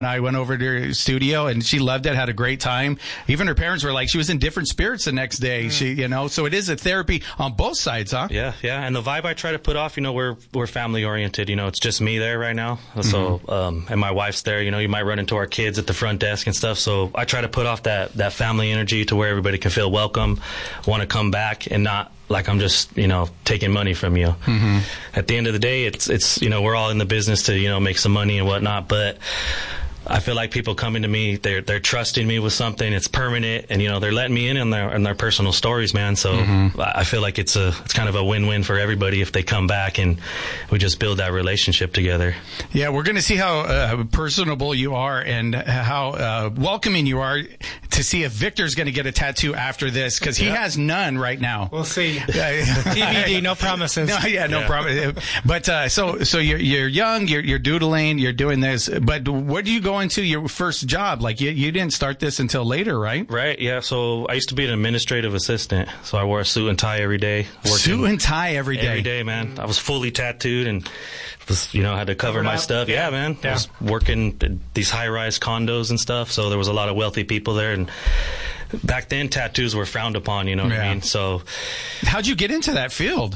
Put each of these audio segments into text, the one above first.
I went over to her studio and she loved it, had a great time. Even her parents were like, she was in different spirits the next day. So it is a therapy on both sides, huh? Yeah. And the vibe I try to put off, we're family oriented. It's just me there right now. So, and my wife's there. You might run into our kids at the front desk and stuff. So I try to put off that family energy to where everybody can feel welcome, want to come back, and not like I'm just, taking money from you. At the end of the day, it's we're all in the business to, make some money and whatnot, but I feel like people coming to me, they're trusting me with something. It's permanent, and they're letting me in their personal stories, man. So I feel like it's kind of a win-win for everybody if they come back and we just build that relationship together. Yeah, we're going to see how personable you are and how welcoming you are to see if Victor's going to get a tattoo after this, because he has none right now. We'll see. TBD, no promises. No promise. But so you're young, you're doodling, you're doing this. But where do you go into your first job? Like you didn't start this until later, right? Right. Yeah. So I used to be an administrative assistant. So I wore a suit and tie every day. Suit and tie every day. Every day, man. I was fully tattooed and was, had to cover my stuff. Yeah, man. I was working in these high-rise condos and stuff. So there was a lot of wealthy people there, and back then tattoos were frowned upon. You know what I mean? So how'd you get into that field?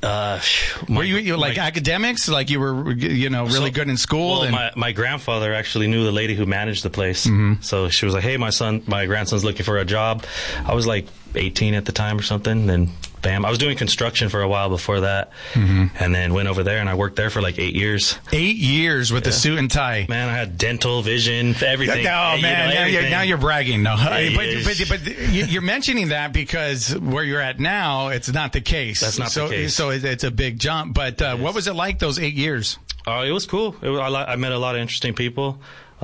Were you like academics? Like you were, really good in school? Well, my grandfather actually knew the lady who managed the place. So she was like, hey, my grandson's looking for a job. I was like 18 at the time or something. Then bam, I was doing construction for a while before that. And then went over there and I worked there for like 8 years. 8 years with the suit and tie. Man, I had dental, vision, everything. Oh, man, everything. now you're bragging. No, but you're mentioning that because where you're at now, it's not the case. That's not the case. So it's a big jump. But what was it like those 8 years? It was cool. I met a lot of interesting people.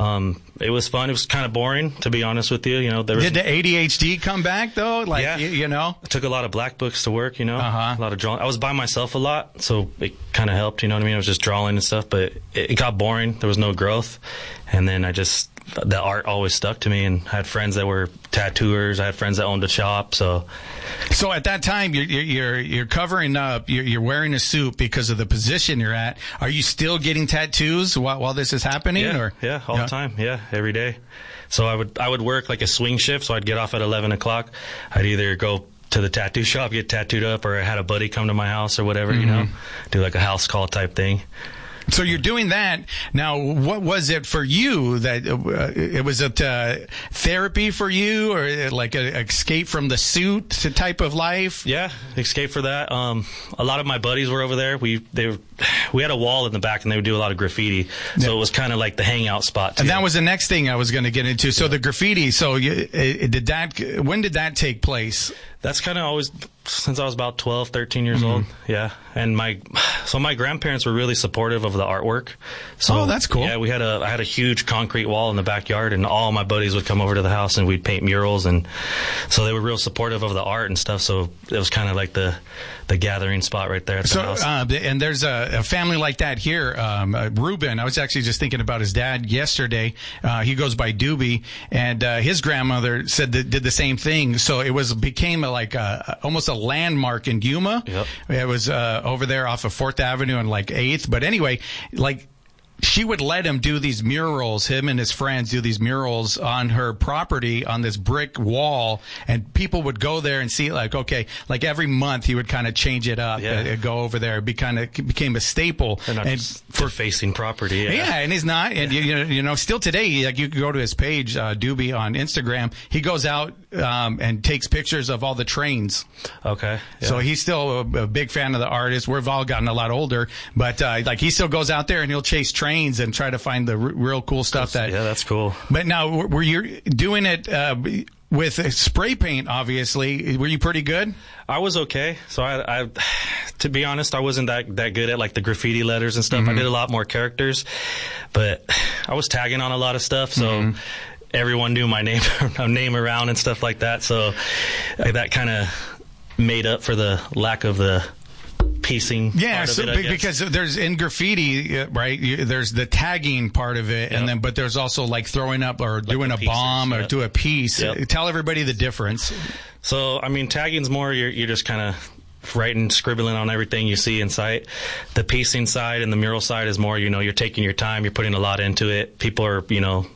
It was fun. It was kind of boring, to be honest with you. Did the ADHD come back though? Like, I took a lot of black books to work. A lot of drawing. I was by myself a lot, so it kind of helped. You know what I mean? I was just drawing and stuff, but it got boring. There was no growth, and then the art always stuck to me. And I had friends that were tattooers. I had friends that owned a shop. So at that time, you're covering up. You're wearing a suit because of the position you're at. Are you still getting tattoos while this is happening? Yeah, all the time. Yeah, every day. So I would work like a swing shift. So I'd get off at 11 o'clock. I'd either go to the tattoo shop, get tattooed up, or I had a buddy come to my house or whatever. Do like a house call type thing. So you're doing that. Now, what was it for you that it was therapy for you, or like an escape from the suit type of life? Yeah, escape for that. A lot of my buddies were over there. We had a wall in the back and they would do a lot of graffiti. So it was kind of like the hangout spot too. And that was the next thing I was going to get into. So the graffiti, when did that take place? That's kind of always since I was about 12, 13 years old. Yeah. And my grandparents were really supportive of the artwork. So that's cool. Yeah, I had a huge concrete wall in the backyard, and all my buddies would come over to the house and we'd paint murals, and so they were real supportive of the art and stuff. So it was kind of like the gathering spot right there at the house. And there's a family like that here. Ruben, I was actually just thinking about his dad yesterday. He goes by Doobie, and his grandmother said that did the same thing. So it became almost a landmark in Yuma. Yep. It was over there off of 4th Avenue and like 8th. But anyway, she would let him do these murals, him and his friends do these murals on her property on this brick wall, and people would go there and see like every month he would kind of change it up and go over there. It became a staple. And for facing property. Yeah, and he's not. And still today, like you can go to his page, Doobie on Instagram. He goes out and takes pictures of all the trains. Okay. Yeah. So he's still a big fan of the artist. We've all gotten a lot older, but he still goes out there and he'll chase trains and try to find the real cool stuff. That's cool. But now, were you doing it with spray paint? Obviously, were you pretty good? I was okay. So I to be honest, I wasn't that good at like the graffiti letters and stuff. I did a lot more characters, but I was tagging on a lot of stuff. So everyone knew my name around and stuff like that. So that kind of made up for the lack of the piecing. Yeah, because there's in graffiti, right? There's the tagging part of it, and but there's also like throwing up or doing a bomb or do a piece. Tell everybody the difference. So I mean, tagging's more you're just kind of writing, scribbling on everything you see in sight. The piecing side and the mural side is more, you know, you're taking your time, you're putting a lot into it. People are, you know,